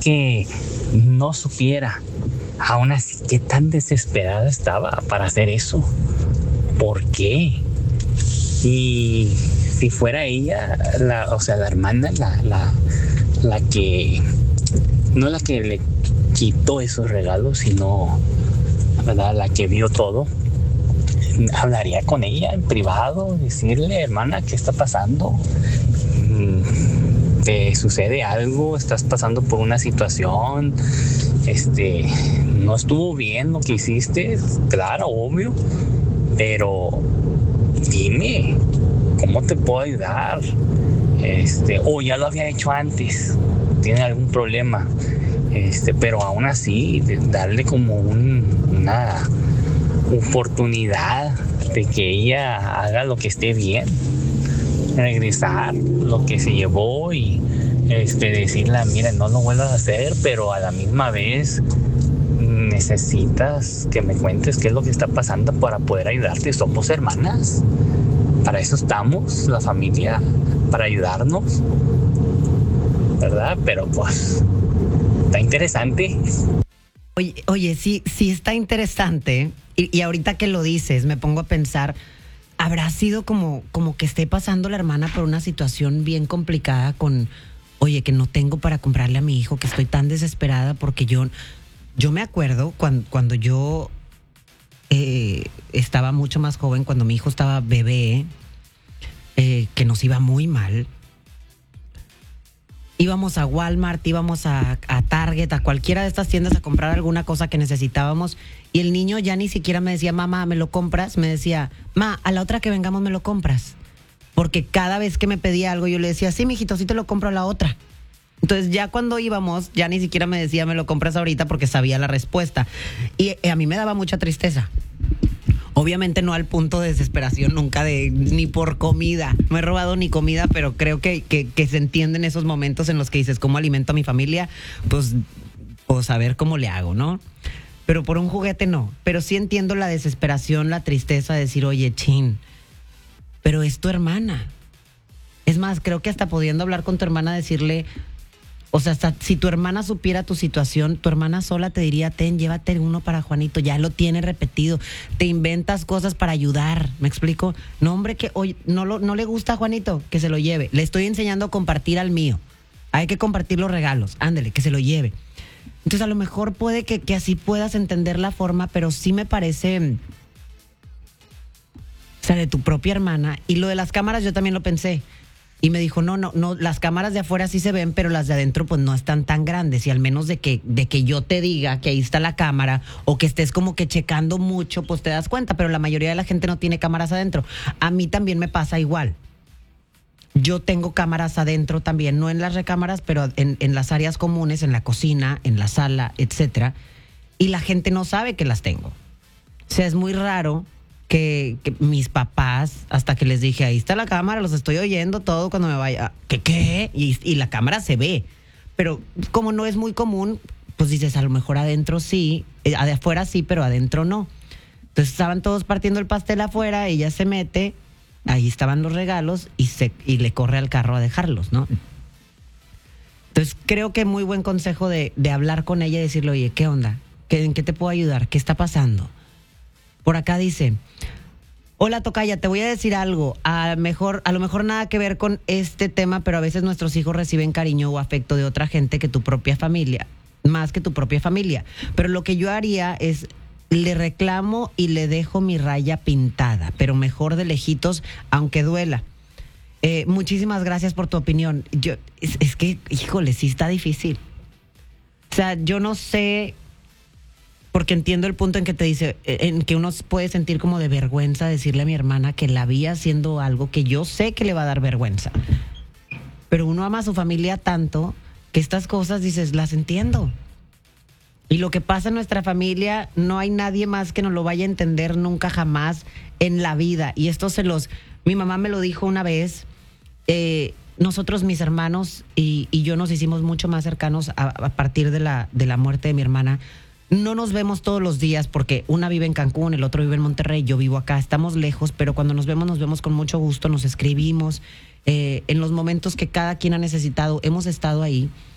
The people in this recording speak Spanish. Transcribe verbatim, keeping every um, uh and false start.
que no supiera. Aún así, ¿qué tan desesperada estaba para hacer eso? ¿Por qué? Y si fuera ella, la, o sea, la hermana, la, la, la que, no la que le quitó esos regalos, sino, ¿verdad?, la que vio todo, hablaría con ella en privado, decirle, hermana, ¿qué está pasando? ¿Te sucede algo? ¿Estás pasando por una situación? Este, no estuvo bien lo que hiciste, claro, obvio, pero dime, ¿cómo te puedo ayudar? Este, o ya lo había hecho antes, tiene algún problema, este, pero aún así, darle como un, una oportunidad de que ella haga lo que esté bien, regresar lo que se llevó y este, decirle, mira, no lo vuelvas a hacer, pero a la misma vez necesitas que me cuentes qué es lo que está pasando para poder ayudarte. Somos hermanas, para eso estamos, la familia, para ayudarnos, ¿verdad? Pero pues está interesante. Oye, oye sí, sí está interesante. Y, y ahorita que lo dices, me pongo a pensar, ¿habrá sido como, como que esté pasando la hermana por una situación bien complicada con, oye, que no tengo para comprarle a mi hijo, que estoy tan desesperada porque yo, yo me acuerdo cuando, cuando yo eh, estaba mucho más joven, cuando mi hijo estaba bebé, eh, que nos iba muy mal. Íbamos a Walmart, íbamos a, a Target, a cualquiera de estas tiendas a comprar alguna cosa que necesitábamos y el niño ya ni siquiera me decía, mamá, ¿me lo compras? Me decía, ma, a la otra que vengamos me lo compras. Porque cada vez que me pedía algo yo le decía, sí, mijito, sí te lo compro a la otra. Entonces ya cuando íbamos, ya ni siquiera me decía, me lo compras ahorita porque sabía la respuesta. Y, y a mí me daba mucha tristeza. Obviamente no al punto de desesperación nunca de ni por comida. No he robado ni comida, pero creo que, que, que se entienden esos momentos en los que dices, ¿cómo alimento a mi familia? Pues, pues a ver cómo le hago, ¿no? Pero por un juguete no. Pero sí entiendo la desesperación, la tristeza de decir, oye, chin, pero es tu hermana. Es más, creo que hasta pudiendo hablar con tu hermana, decirle, o sea, hasta si tu hermana supiera tu situación, tu hermana sola te diría, ten, llévate uno para Juanito, ya lo tiene repetido, te inventas cosas para ayudar, ¿me explico? No, hombre, que hoy no, lo, no le gusta a Juanito, que se lo lleve, le estoy enseñando a compartir al mío, hay que compartir los regalos, ándele, que se lo lleve. Entonces a lo mejor puede que, que así puedas entender la forma, pero sí me parece, o sea, de tu propia hermana, y lo de las cámaras yo también lo pensé. Y me dijo, no, no, no, las cámaras de afuera sí se ven, pero las de adentro pues no están tan grandes. Y al menos de que, de que yo te diga que ahí está la cámara o que estés como que checando mucho, pues te das cuenta. Pero la mayoría de la gente no tiene cámaras adentro. A mí también me pasa igual. Yo tengo cámaras adentro también, no en las recámaras, pero en, en las áreas comunes, en la cocina, en la sala, etcétera. Y la gente no sabe que las tengo. O sea, es muy raro. Que, que mis papás, hasta que les dije, ahí está la cámara, los estoy oyendo todo cuando me vaya. ¿Qué qué? Y, y la cámara se ve. Pero como no es muy común, pues dices, a lo mejor adentro sí, eh, de afuera sí, pero adentro no. Entonces estaban todos partiendo el pastel afuera, ella se mete, ahí estaban los regalos y, se, y le corre al carro a dejarlos, ¿no? Entonces creo que muy buen consejo de, de hablar con ella y decirle, oye, ¿qué onda? ¿Qué, ¿En qué te puedo ayudar? ¿Qué está pasando? Por acá dice, hola tocaya, te voy a decir algo, a, mejor, a lo mejor nada que ver con este tema, pero a veces nuestros hijos reciben cariño o afecto de otra gente que tu propia familia, más que tu propia familia. Pero lo que yo haría es, le reclamo y le dejo mi raya pintada, pero mejor de lejitos, aunque duela. Eh, muchísimas gracias por tu opinión. Yo, es, es que, híjole, sí está difícil. O sea, yo no sé... Porque entiendo el punto en que te dice, en que uno puede sentir como de vergüenza decirle a mi hermana que la vi haciendo algo que yo sé que le va a dar vergüenza. Pero uno ama a su familia tanto que estas cosas, dices, las entiendo. Y lo que pasa en nuestra familia, no hay nadie más que nos lo vaya a entender nunca jamás en la vida. Y esto se los... Mi mamá me lo dijo una vez, eh, nosotros, mis hermanos y, y yo nos hicimos mucho más cercanos a, a partir de la, de la muerte de mi hermana. No nos vemos todos los días porque una vive en Cancún, el otro vive en Monterrey, yo vivo acá, estamos lejos, pero cuando nos vemos, nos vemos con mucho gusto, nos escribimos, eh, en los momentos que cada quien ha necesitado, hemos estado ahí.